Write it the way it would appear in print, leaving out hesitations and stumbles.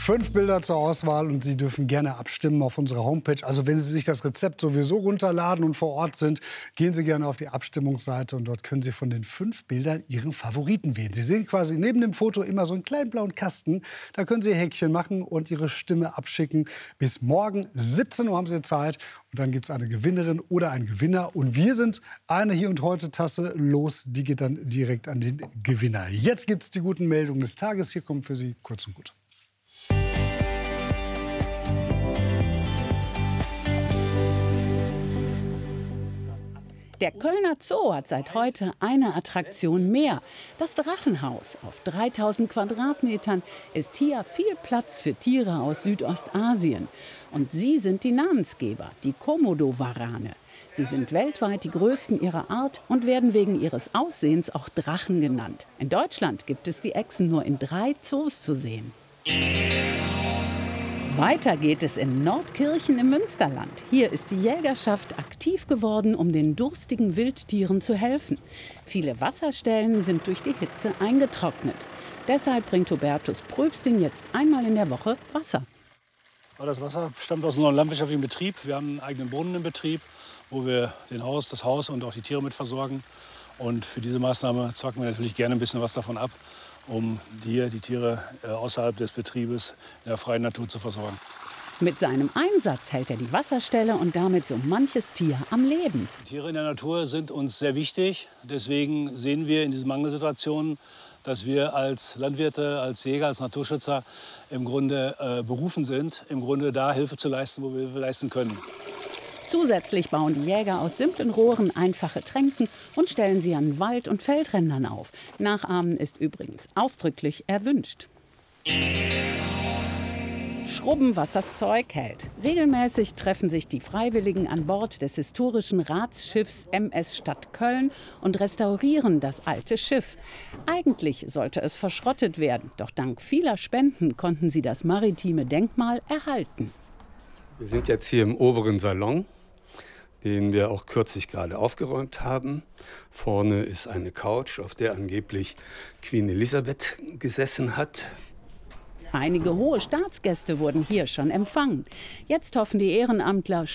5 Bilder zur Auswahl und Sie dürfen gerne abstimmen auf unserer Homepage. Also wenn Sie sich das Rezept sowieso runterladen und vor Ort sind, gehen Sie gerne auf die Abstimmungsseite und dort können Sie von den 5 Bildern Ihren Favoriten wählen. Sie sehen quasi neben dem Foto immer so einen kleinen blauen Kasten. Da können Sie Ihr Häkchen machen und Ihre Stimme abschicken. Bis morgen 17 Uhr haben Sie Zeit und dann gibt es eine Gewinnerin oder einen Gewinner. Und wir sind eine Hier und Heute Tasse los. Die geht dann direkt an den Gewinner. Jetzt gibt es die guten Meldungen des Tages. Hier kommt für Sie kurz und gut. Der Kölner Zoo hat seit heute eine Attraktion mehr. Das Drachenhaus auf 3000 Quadratmetern ist hier viel Platz für Tiere aus Südostasien. Und sie sind die Namensgeber, die Komodo-Warane. Sie sind weltweit die größten ihrer Art und werden wegen ihres Aussehens auch Drachen genannt. In Deutschland gibt es die Echsen nur in 3 Zoos zu sehen. Weiter geht es in Nordkirchen im Münsterland. Hier ist die Jägerschaft aktiv geworden, um den durstigen Wildtieren zu helfen. Viele Wasserstellen sind durch die Hitze eingetrocknet. Deshalb bringt Hubertus Pröbsting jetzt einmal in der Woche Wasser. Das Wasser stammt aus unserem landwirtschaftlichen Betrieb. Wir haben einen eigenen Brunnen im Betrieb, wo wir das Haus und auch die Tiere mit versorgen. Und für diese Maßnahme zwacken wir natürlich gerne ein bisschen was davon ab, um die Tiere außerhalb des Betriebes in der freien Natur zu versorgen. Mit seinem Einsatz hält er die Wasserstelle und damit so manches Tier am Leben. Die Tiere in der Natur sind uns sehr wichtig. Deswegen sehen wir in diesen Mangelsituationen, dass wir als Landwirte, als Jäger, als Naturschützer im Grunde berufen sind, im Grunde da Hilfe zu leisten, wo wir Hilfe leisten können. Zusätzlich bauen die Jäger aus simplen Rohren einfache Tränken und stellen sie an Wald- und Feldrändern auf. Nachahmen ist übrigens ausdrücklich erwünscht. Schrubben, was das Zeug hält. Regelmäßig treffen sich die Freiwilligen an Bord des historischen Ratsschiffs MS Stadt Köln und restaurieren das alte Schiff. Eigentlich sollte es verschrottet werden, doch dank vieler Spenden konnten sie das maritime Denkmal erhalten. Wir sind jetzt hier im oberen Salon, den wir auch kürzlich gerade aufgeräumt haben. Vorne ist eine Couch, auf der angeblich Queen Elisabeth gesessen hat. Einige hohe Staatsgäste wurden hier schon empfangen. Jetzt hoffen die Ehrenamtler,